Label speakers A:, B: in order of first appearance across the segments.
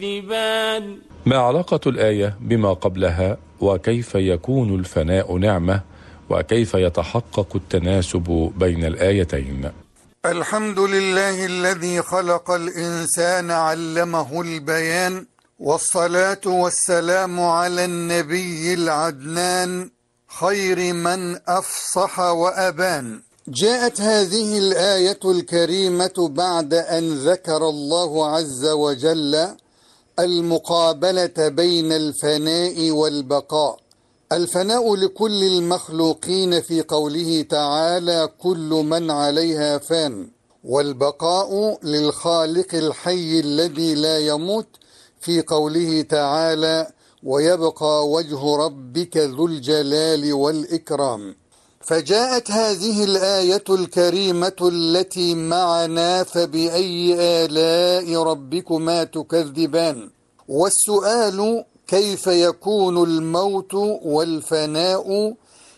A: ما علاقة الآية بما قبلها، وكيف يكون الفناء نعمة، وكيف يتحقق التناسب بين الآيتين؟
B: الحمد لله الذي خلق الإنسان علمه البيان، والصلاة والسلام على النبي العدنان خير من أفصح وأبان. جاءت هذه الآية الكريمة بعد أن ذكر الله عز وجل المقابلة بين الفناء والبقاء. الفناء لكل المخلوقين في قوله تعالى كل من عليها فان، والبقاء للخالق الحي الذي لا يموت في قوله تعالى ويبقى وجه ربك ذو الجلال والإكرام. فجاءت هذه الآية الكريمة التي معنا فبأي آلاء ربكما تكذبان. والسؤال كيف يكون الموت والفناء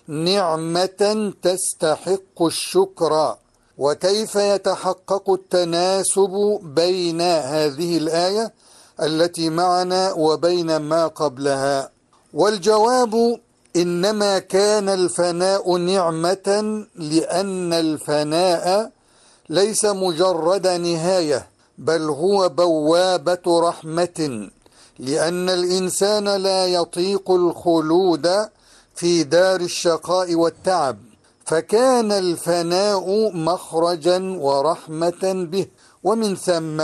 B: نعمة تستحق الشكر، وكيف يتحقق التناسب بين هذه الآية التي معنا وبين ما قبلها؟ والجواب إنما كان الفناء نعمة لأن الفناء ليس مجرد نهاية، بل هو بوابة رحمة، لأن الإنسان لا يطيق الخلود في دار الشقاء والتعب، فكان الفناء مخرجا ورحمة به، ومن ثم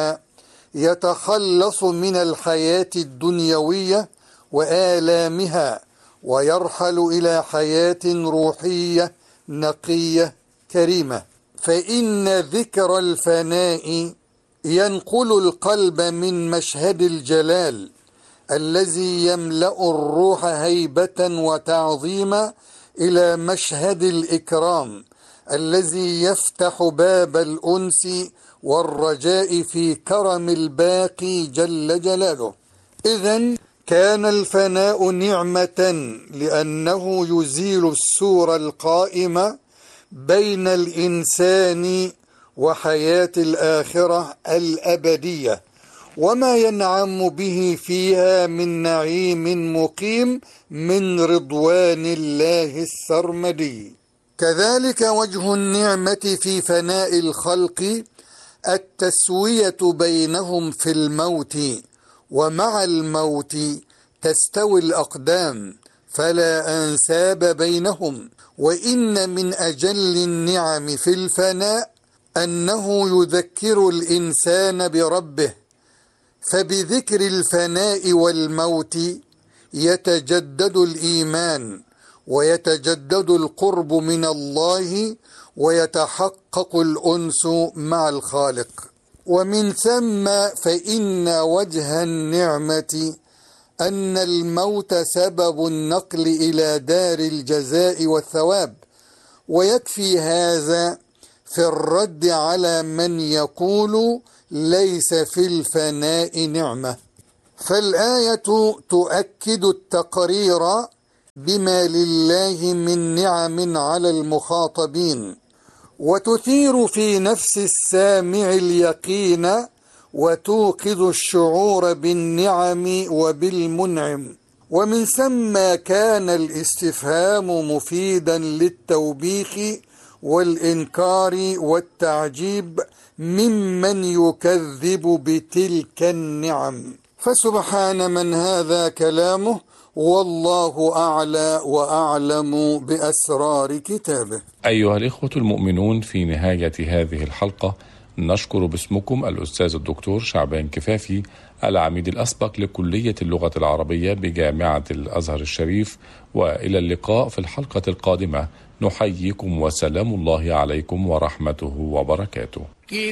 B: يتخلص من الحياة الدنيوية وآلامها ويرحل إلى حياة روحية نقية كريمة. فإن ذكر الفناء ينقل القلب من مشهد الجلال الذي يملأ الروح هيبة وتعظيما إلى مشهد الإكرام الذي يفتح باب الأنس والرجاء في كرم الباقي جل جلاله. إذن كان الفناء نعمة لأنه يزيل السور القائمة بين الإنسان وحياة الآخرة الأبدية وما ينعم به فيها من نعيم مقيم من رضوان الله السرمدي. كذلك وجه النعمة في فناء الخلق التسوية بينهم في الموت، ومع الموت تستوي الأقدام فلا أنساب بينهم. وإن من أجل النعم في الفناء أنه يذكر الإنسان بربه، فبذكر الفناء والموت يتجدد الإيمان ويتجدد القرب من الله ويتحقق الأنس مع الخالق. ومن ثم فإن وجه النعمة أن الموت سبب النقل إلى دار الجزاء والثواب، ويكفي هذا في الرد على من يقول ليس في الفناء نعمة. فالآية تؤكد التقرير بما لله من نعم على المخاطبين، وتثير في نفس السامع اليقين وتوقظ الشعور بالنعم وبالمنعم. ومن ثم كان الاستفهام مفيدا للتوبيخ والإنكار والتعجيب ممن يكذب بتلك النعم. فسبحان من هذا كلامه، والله أعلى وأعلم بأسرار كتابه.
A: أيها الإخوة المؤمنون، في نهاية هذه الحلقة نشكر باسمكم الأستاذ الدكتور شعبان كفافي، العميد الأسبق لكلية اللغة العربية بجامعة الأزهر الشريف، وإلى اللقاء في الحلقة القادمة. نحييكم وسلام الله عليكم ورحمته وبركاته.